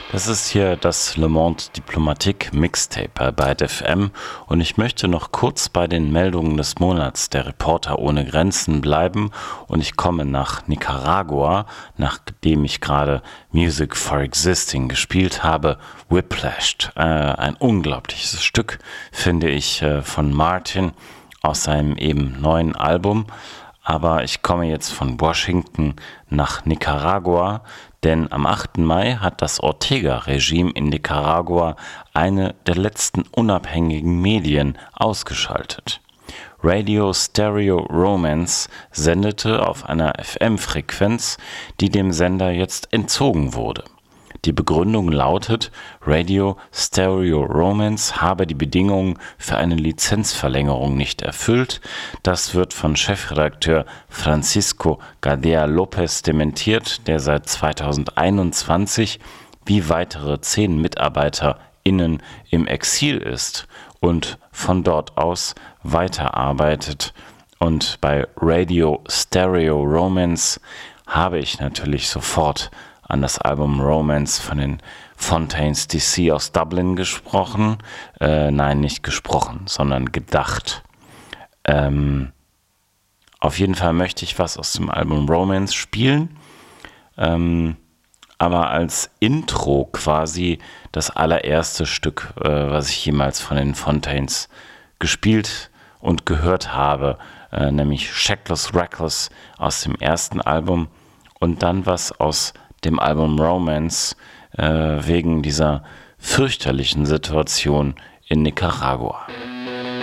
Das ist hier das Le Monde Diplomatique Mixtape bei Byte FM und ich möchte noch kurz bei den Meldungen des Monats der Reporter ohne Grenzen bleiben und ich komme nach Nicaragua, nachdem ich gerade Music for Existing gespielt habe, Whiplashed. Ein unglaubliches Stück, finde ich, von Martin aus seinem eben neuen Album. Aber ich komme jetzt von Washington nach Nicaragua, denn am 8. Mai hat das Ortega-Regime in Nicaragua eine der letzten unabhängigen Medien ausgeschaltet. Radio Stereo Romance sendete auf einer FM-Frequenz, die dem Sender jetzt entzogen wurde. Die Begründung lautet, Radio Stereo Romance habe die Bedingungen für eine Lizenzverlängerung nicht erfüllt. Das wird von Chefredakteur Francisco Gadea Lopez dementiert, der seit 2021 wie weitere 10 MitarbeiterInnen im Exil ist und von dort aus weiterarbeitet. Und bei Radio Stereo Romance habe ich natürlich sofort an das Album Romance von den Fontaines DC aus Dublin gesprochen. Nein, nicht gesprochen, sondern gedacht. Auf jeden Fall möchte ich was aus dem Album Romance spielen. Aber als Intro quasi das allererste Stück, was ich jemals von den Fontaines gespielt und gehört habe, nämlich Shackless Reckless aus dem ersten Album und dann was aus dem Album Romance wegen dieser fürchterlichen Situation in Nicaragua.